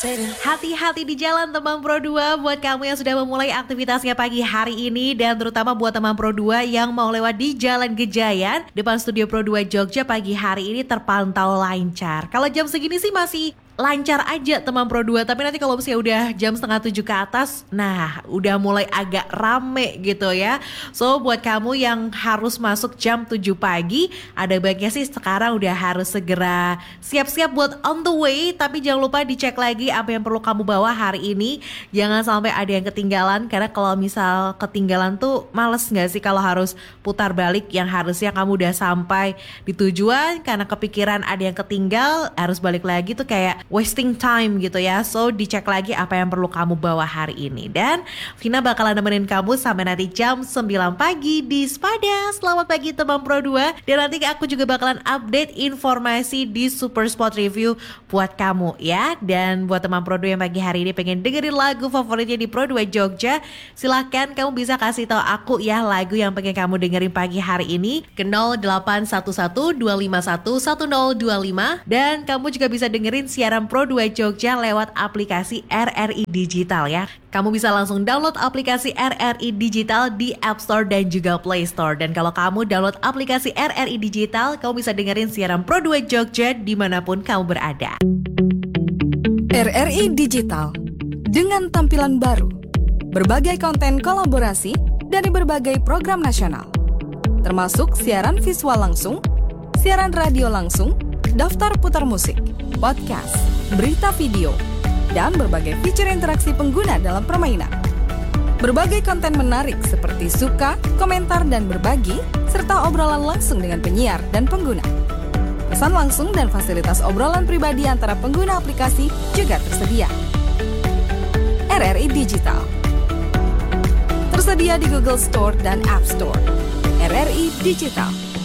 Hati-hati di jalan teman Pro 2 buat kamu yang sudah memulai aktivitasnya pagi hari ini, dan terutama buat teman Pro 2 yang mau lewat di Jalan Gejayan depan studio Pro 2 Jogja pagi hari ini terpantau lancar. Kalau jam segini sih masih lancar aja teman Pro 2, tapi nanti kalau misalnya udah jam 6:30 ke atas, nah udah mulai agak rame gitu ya. So buat kamu yang harus masuk jam 7 pagi, ada baiknya sih sekarang udah harus segera siap-siap buat on the way. Tapi jangan lupa dicek lagi apa yang perlu kamu bawa hari ini. Jangan sampai ada yang ketinggalan, karena kalau misal ketinggalan tuh males gak sih kalau harus putar balik yang harusnya kamu udah sampai di tujuan, karena kepikiran ada yang ketinggal harus balik lagi tuh kayak wasting time gitu ya. So dicek lagi apa yang perlu kamu bawa hari ini. Dan Vina bakalan nemenin kamu sampai nanti jam 9 pagi di Spada. Selamat pagi teman Pro 2. Dan nanti aku juga bakalan update informasi di Super Spot Review buat kamu ya. Dan buat teman Pro 2 yang pagi hari ini pengen dengerin lagu favoritnya di Pro 2 Jogja, silahkan kamu bisa kasih tahu aku ya lagu yang pengen kamu dengerin pagi hari ini ke 0811 251 1025. Dan kamu juga bisa dengerin siaran Pro 2 Jogja lewat aplikasi RRI Digital ya. Kamu bisa langsung download aplikasi RRI Digital di App Store dan juga Play Store. Dan kalau kamu download aplikasi RRI Digital, kamu bisa dengerin siaran Pro 2 Jogja dimanapun kamu berada. RRI Digital dengan tampilan baru, berbagai konten kolaborasi dari berbagai program nasional, termasuk siaran visual langsung, siaran radio langsung, daftar putar musik, podcast, berita video, dan berbagai fitur interaksi pengguna dalam permainan. Berbagai konten menarik seperti suka, komentar, dan berbagi, serta obrolan langsung dengan penyiar dan pengguna. Pesan langsung dan fasilitas obrolan pribadi antara pengguna aplikasi juga tersedia. RRI Digital tersedia di Google Store dan App Store. RRI Digital.